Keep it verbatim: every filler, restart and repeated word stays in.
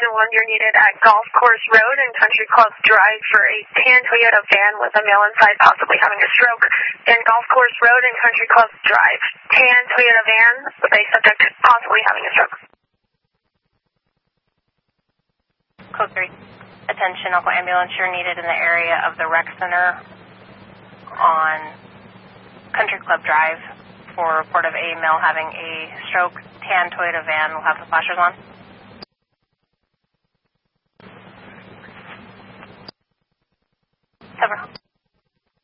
one, you're needed at Golf Course Road and Country Club Drive for a tan Toyota van with a male inside possibly having a stroke. And Golf Course Road and Country Club Drive, tan Toyota van with a subject possibly having a stroke. Code three. Attention, Aqua Ambulance, you're needed in the area of the rec center on Country Club Drive for a report of a male having a stroke. Tan Toyota van will have the flashers on. Over.